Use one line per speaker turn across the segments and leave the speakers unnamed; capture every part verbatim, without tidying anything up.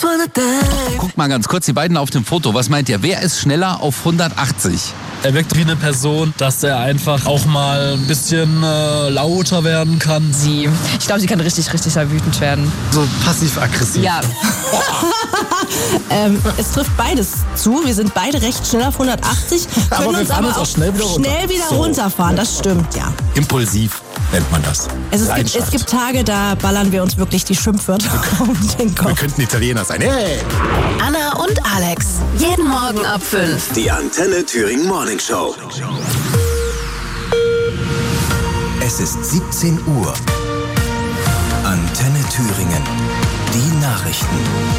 just wanna dance.
Guckt mal ganz kurz die beiden auf dem Foto. Was meint ihr? Wer ist schneller auf hundertachtzig?
Er wirkt wie eine Person, dass er einfach auch mal ein bisschen äh, lauter werden kann.
Sie. Ich glaube, sie kann richtig, richtig sehr wütend werden.
So passiv-aggressiv.
Ja.
ähm, es trifft beides zu. Wir sind beide recht schnell auf hundertachtzig.
Aber
Können
wir
uns
fahren
aber
uns
auch
auch schnell wieder runter.
schnell wieder
So.
runterfahren. Das stimmt, ja.
Impulsiv nennt man das.
Also es, gibt, es gibt Tage, da ballern wir uns wirklich die Schimpfwörter um den
Wir
Kopf.
könnten Italiener sein. Hey!
Anna und Alex. Jeden Morgen ab fünf.
Die Antenne Thüringen Morning Show. Es ist siebzehn Uhr. Antenne Thüringen. Die Nachrichten.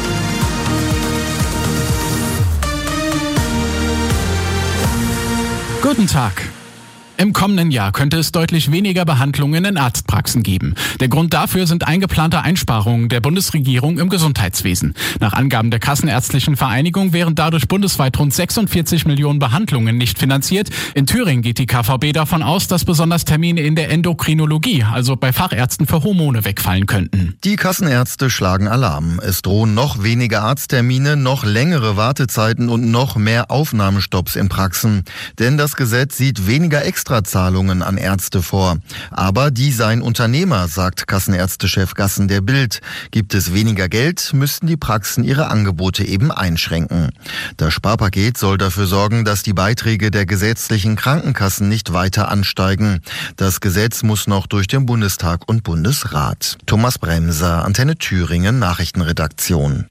Guten Tag. Im kommenden Jahr könnte es deutlich weniger Behandlungen in Arztpraxen geben. Der Grund dafür sind eingeplante Einsparungen der Bundesregierung im Gesundheitswesen. Nach Angaben der Kassenärztlichen Vereinigung wären dadurch bundesweit rund sechsundvierzig Millionen Behandlungen nicht finanziert. In Thüringen geht die K V B davon aus, dass besonders Termine in der Endokrinologie, also bei Fachärzten für Hormone, wegfallen könnten.
Die Kassenärzte schlagen Alarm. Es drohen noch weniger Arzttermine, noch längere Wartezeiten und noch mehr Aufnahmestopps in Praxen. Denn das Gesetz sieht weniger Extrazahlungen an Ärzte vor. Aber die seien Unternehmer, sagt Kassenärztechef Gassen der Bild. Gibt es weniger Geld, müssten die Praxen ihre Angebote eben einschränken. Das Sparpaket soll dafür sorgen, dass die Beiträge der gesetzlichen Krankenkassen nicht weiter ansteigen. Das Gesetz muss noch durch den Bundestag und Bundesrat. Thomas Bremser, Antenne Thüringen, Nachrichtenredaktion.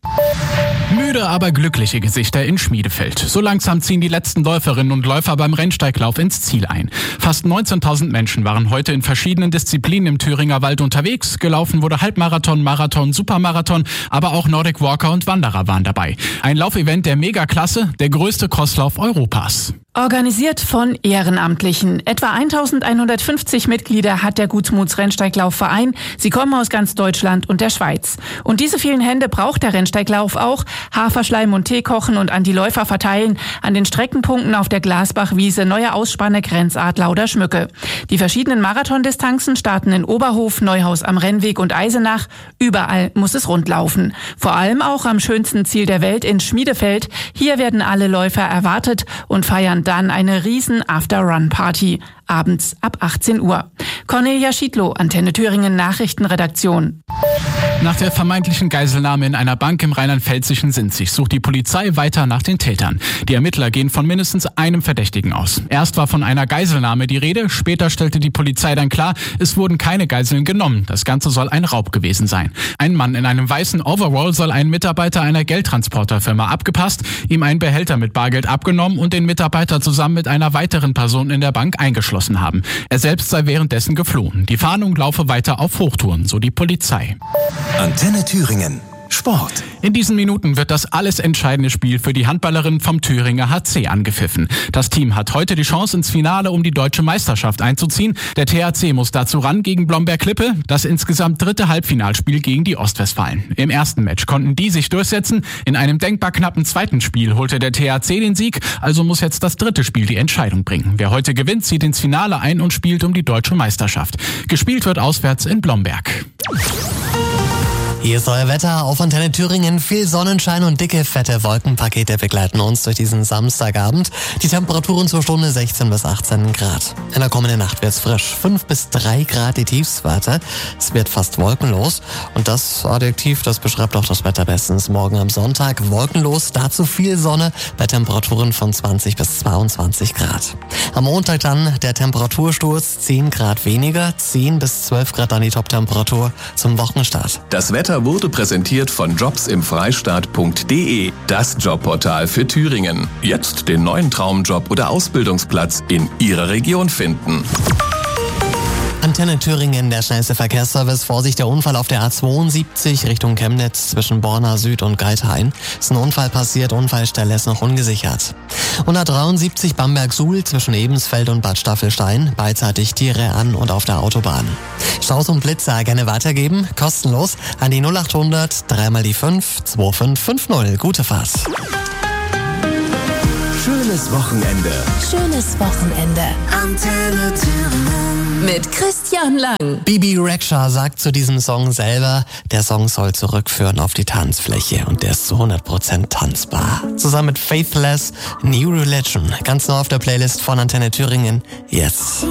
Müde, aber glückliche Gesichter in Schmiedefeld. So langsam ziehen die letzten Läuferinnen und Läufer beim Rennsteiglauf ins Ziel ein. Fast neunzehntausend Menschen waren heute in verschiedenen Disziplinen im Thüringer Wald unterwegs. Gelaufen wurde Halbmarathon, Marathon, Supermarathon, aber auch Nordic Walker und Wanderer waren dabei. Ein Laufevent der Megaklasse, der größte Crosslauf Europas.
Organisiert von Ehrenamtlichen. Etwa eintausendeinhundertfünfzig Mitglieder hat der Gutsmuts-Rennsteiglaufverein. Sie kommen aus ganz Deutschland und der Schweiz. Und diese vielen Hände braucht der Rennsteiglauf auch. Haferschleim und Tee kochen und an die Läufer verteilen. An den Streckenpunkten auf der Glasbachwiese, Neue Ausspanne, Grenzadler oder Schmücke. Die verschiedenen Marathondistanzen starten in Oberhof, Neuhaus am Rennweg und Eisenach. Überall muss es rund laufen. Vor allem auch am schönsten Ziel der Welt in Schmiedefeld. Hier werden alle Läufer erwartet und feiern dann eine riesen After-Run-Party. Abends ab achtzehn Uhr. Cornelia Schiedlow, Antenne Thüringen Nachrichtenredaktion.
Nach der vermeintlichen Geiselnahme in einer Bank im rheinland-pfälzischen Sinzig sucht die Polizei weiter nach den Tätern. Die Ermittler gehen von mindestens einem Verdächtigen aus. Erst war von einer Geiselnahme die Rede, später stellte die Polizei dann klar, es wurden keine Geiseln genommen. Das Ganze soll ein Raub gewesen sein. Ein Mann in einem weißen Overall soll einen Mitarbeiter einer Geldtransporterfirma abgepasst, ihm einen Behälter mit Bargeld abgenommen und den Mitarbeiter zusammen mit einer weiteren Person in der Bank eingeschlossen haben. Er selbst sei währenddessen geflohen. Die Fahndung laufe weiter auf Hochtouren, so die Polizei.
Antenne Thüringen. Sport.
In diesen Minuten wird das alles entscheidende Spiel für die Handballerinnen vom Thüringer H C angepfiffen. Das Team hat heute die Chance ins Finale um die deutsche Meisterschaft einzuziehen. Der T H C muss dazu ran gegen Blomberg-Lippe, das insgesamt dritte Halbfinalspiel gegen die Ostwestfalen. Im ersten Match konnten die sich durchsetzen. In einem denkbar knappen zweiten Spiel holte der T H C den Sieg, also muss jetzt das dritte Spiel die Entscheidung bringen. Wer heute gewinnt, zieht ins Finale ein und spielt um die deutsche Meisterschaft. Gespielt wird auswärts in Blomberg.
Hier ist euer Wetter auf Antenne Thüringen. Viel Sonnenschein und dicke, fette Wolkenpakete begleiten uns durch diesen Samstagabend. Die Temperaturen zur Stunde sechzehn bis achtzehn Grad. In der kommenden Nacht wird's frisch. fünf bis drei Grad die Tiefstwerte. Es wird fast wolkenlos. Und das Adjektiv, das beschreibt auch das Wetter bestens. Morgen am Sonntag wolkenlos, dazu viel Sonne bei Temperaturen von zwanzig bis zweiundzwanzig Grad. Am Montag dann der Temperatursturz, zehn Grad weniger, zehn bis zwölf Grad dann die Toptemperatur zum Wochenstart.
Das Wetter wurde präsentiert von jobs im freistaat punkt de, das Jobportal für Thüringen. Jetzt den neuen Traumjob oder Ausbildungsplatz in Ihrer Region finden.
Antenne Thüringen, der schnellste Verkehrsservice. Vorsicht, der Unfall auf der A zweiundsiebzig Richtung Chemnitz zwischen Borna Süd und Geithain. Ist ein Unfall passiert, Unfallstelle ist noch ungesichert. hundertdreiundsiebzig Bamberg-Suhl zwischen Ebensfeld und Bad Staffelstein. Beidseitig Tiere an und auf der Autobahn. Staus und Blitzer gerne weitergeben, kostenlos an die null achthundert, dreimal die fünf, zwei fünf fünf null. Gute Fahrt.
Schöne Schönes Wochenende.
Schönes Wochenende. Antenne Thüringen. Mit Christian Lang.
Bibi Rexha sagt zu diesem Song selber, der Song soll zurückführen auf die Tanzfläche und der ist zu hundert Prozent tanzbar. Zusammen mit Faithless, New Religion, ganz neu auf der Playlist von Antenne Thüringen, jetzt.